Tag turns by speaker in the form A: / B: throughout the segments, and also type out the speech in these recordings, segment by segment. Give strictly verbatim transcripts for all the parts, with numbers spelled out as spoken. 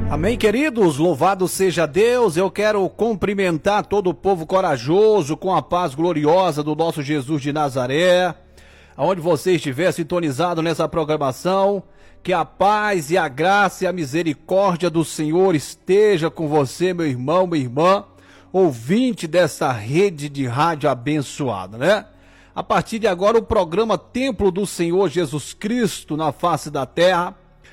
A: Amém, queridos? Louvado seja Deus. Eu quero cumprimentar todo o povo corajoso com a paz gloriosa do nosso Jesus de Nazaré. Aonde você estiver sintonizado nessa programação, que a paz e a graça e a misericórdia do Senhor esteja com você, meu irmão, minha irmã, ouvinte dessa rede de rádio abençoada, né? A partir de agora, o programa Templo do Senhor Jesus Cristo na face da terra.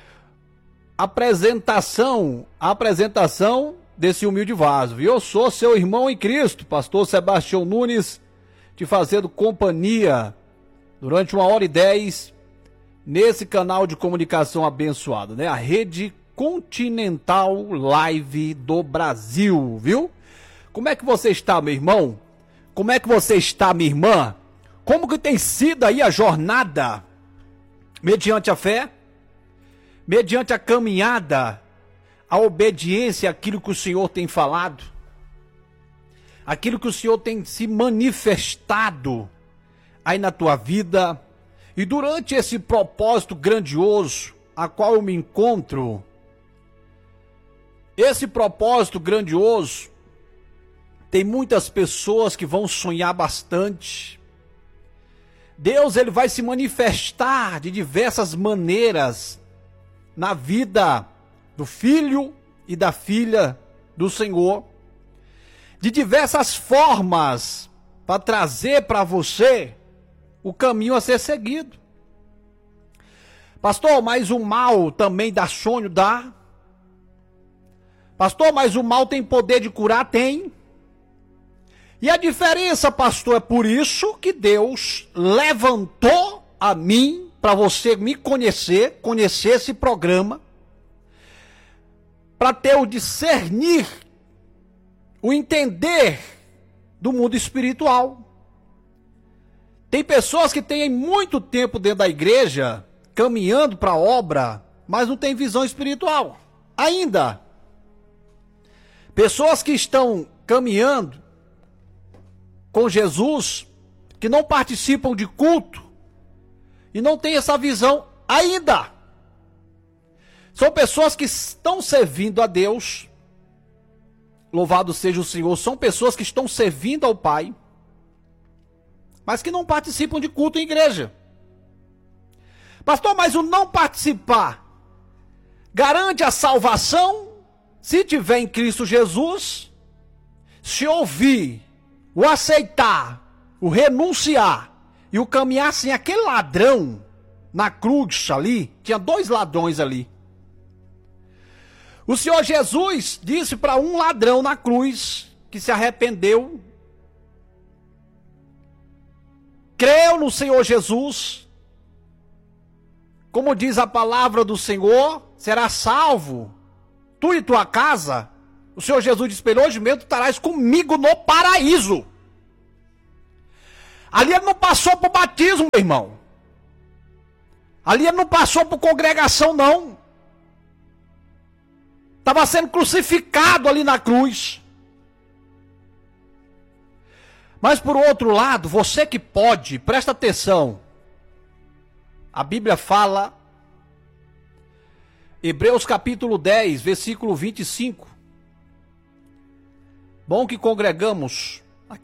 A: Apresentação, a apresentação desse humilde vaso. Eu sou seu irmão em Cristo, pastor Sebastião Nunes, te fazendo companhia durante uma hora e dez nesse canal de comunicação abençoado, né? A Rede Continental Live do Brasil, viu? Como é que você está, meu irmão? Como é que você está, minha irmã? Como que tem sido aí a jornada mediante a fé? Mediante a caminhada, a obediência àquilo que o Senhor tem falado, aquilo que o Senhor tem se manifestado aí na tua vida, e durante esse propósito grandioso a qual eu me encontro, esse propósito grandioso, tem muitas pessoas que vão sonhar bastante. Deus, ele vai se manifestar de diversas maneiras na vida do filho e da filha do Senhor, de diversas formas, para trazer para você o caminho a ser seguido. Pastor, mas o mal também dá sonho? Dá. Pastor, mas o mal tem poder de curar? Tem. E a diferença, pastor, é por isso que Deus levantou a mim, para você me conhecer, conhecer esse programa, para ter o discernir, o entender do mundo espiritual. Tem pessoas que têm muito tempo dentro da igreja, caminhando para a obra, mas não tem visão espiritual, ainda. Pessoas que estão caminhando com Jesus, que não participam de culto, e não tem essa visão ainda. São pessoas que estão servindo a Deus. Louvado seja o Senhor. São pessoas que estão servindo ao Pai, mas que não participam de culto em igreja. Pastor, mas o não participar garante a salvação? Se tiver em Cristo Jesus, se ouvir, o aceitar, o renunciar, e o caminhar assim, aquele ladrão na cruz ali, tinha dois ladrões ali. O Senhor Jesus disse para um ladrão na cruz, que se arrependeu, creu no Senhor Jesus, como diz a palavra do Senhor, será salvo, tu e tua casa. O Senhor Jesus disse para ele: hoje mesmo tu estarás comigo no paraíso. Ali ele não passou por batismo, meu irmão. Ali ele não passou por congregação, não. Estava sendo crucificado ali na cruz. Mas por outro lado, você que pode, presta atenção. A Bíblia fala, Hebreus capítulo dez, versículo vinte e cinco. Bom que congregamos